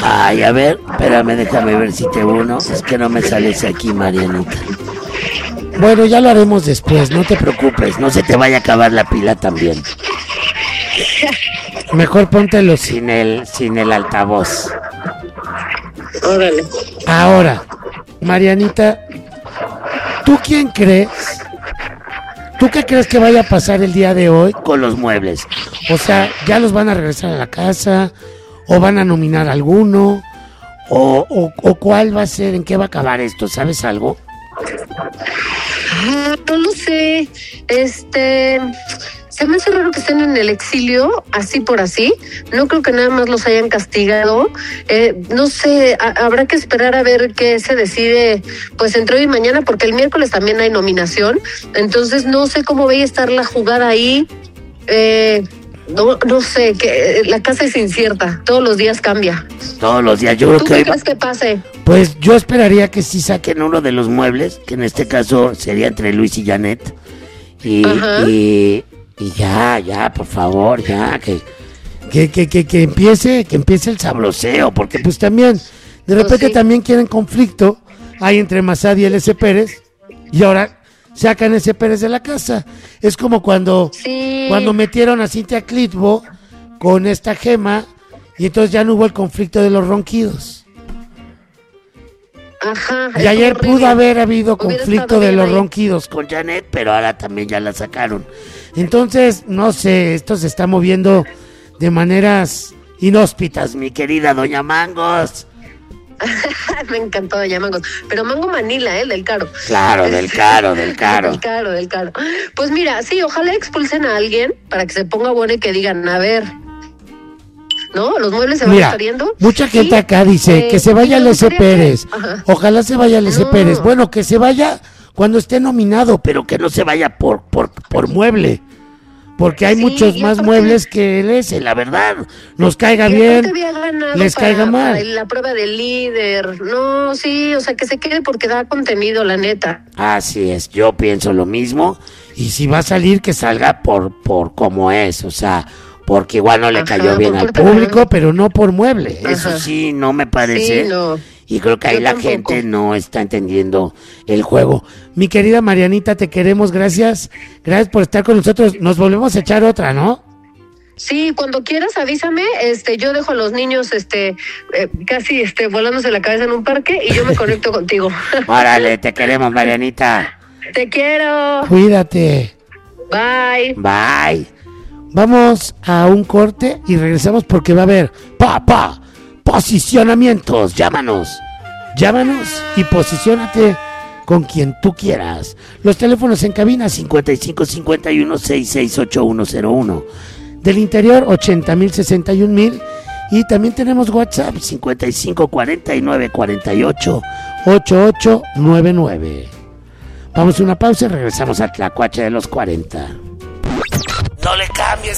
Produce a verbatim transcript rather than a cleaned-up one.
Ay, a ver, espérame, déjame ver si te uno. Es que no me sales aquí, Marianita. Bueno, ya lo haremos después, no te preocupes. No se te vaya a acabar la pila también. Mejor póntelo sin el, sin el altavoz. Órale. Ahora, Marianita, ¿tú quién crees? ¿Tú qué crees que vaya a pasar el día de hoy con los muebles? O sea, ¿ya los van a regresar a la casa? ¿O van a nominar a alguno? ¿O, o, o cuál va a ser? ¿En qué va a acabar esto? ¿Sabes algo? Ah, no lo sé. Este... Se me hace raro que estén en el exilio, así por así. No creo que nada más los hayan castigado. Eh, no sé, a- habrá que esperar a ver qué se decide pues entre hoy y mañana, porque el miércoles también hay nominación. Entonces no sé cómo vaya a estar la jugada ahí. Eh, no, no sé, que la casa es incierta. Todos los días cambia. Todos los días, yo creo ¿Tú que qué hoy va- crees que pase? Pues yo esperaría que sí saquen uno de los muebles, que en este caso sería entre Luis y Janet. Y, Ajá. y, y ya, ya, por favor, ya, que, que, que, que, que empiece, que empiece el sabroseo, porque pues también, de repente Pues sí. también quieren conflicto, hay entre Massad y el S. Pérez, y ahora sacan ese Pérez de la casa. Es como cuando, Sí. cuando metieron a Cintia Clitbo con esta Gema, y entonces ya no hubo el conflicto de los ronquidos. Ajá. Y ayer horrible. pudo haber habido Hubiera conflicto estado de bien los ahí. ronquidos con Janet, pero ahora también ya la sacaron. Entonces, no sé, esto se está moviendo de maneras inhóspitas, mi querida Doña Mangos. Me encantó Doña Mangos. Pero Mango Manila, ¿eh? El del caro. Claro, del caro, del caro. Del caro, del caro. Pues mira, sí, ojalá expulsen a alguien para que se ponga bueno y que digan, a ver, ¿no? Los muebles se van a Mira, estar yendo. mucha gente Y, acá dice eh, que se vaya y el me S. gustaría que- Pérez. Ajá. Ojalá se vaya el S. No. Pérez. Bueno, que se vaya cuando esté nominado, pero que no se vaya por, por, por mueble. Porque hay Sí, muchos y más aparte- muebles que el S, la verdad. Nos caiga Y bien, aparte había ganado les para- caiga mal. para la prueba del líder. No, sí, o sea, que se quede porque da contenido, la neta. Así es, yo pienso lo mismo. Y si va a salir, que salga por, por como es, o sea, porque igual no le Ajá, cayó bien por al puerta público, grande. pero no por mueble. Eso Ajá. sí, no me parece. Sí, no. Y creo que ahí Yo la tampoco. gente no está entendiendo el juego. Mi querida Marianita, te queremos, gracias. Gracias por estar con nosotros. Nos volvemos a echar otra, ¿no? Sí, cuando quieras avísame, este, yo dejo a los niños, este, eh, casi, este, volándose la cabeza en un parque y yo me conecto contigo. Órale, te queremos, Marianita. Te quiero. Cuídate. Bye. Bye. Vamos a un corte y regresamos porque va a haber pa, pa, posicionamientos. Llámanos. Llámanos y posiciónate con quien tú quieras. Los teléfonos en cabina cincuenta y cinco cincuenta y uno sesenta y seis ochenta y uno cero uno. Del interior ochenta mil sesenta y un mil. Y también tenemos WhatsApp cincuenta y cinco cuarenta y nueve cuarenta y ocho ochenta y ocho noventa y nueve. Vamos a una pausa y regresamos a Tlacuache de los cuarenta. No le cambies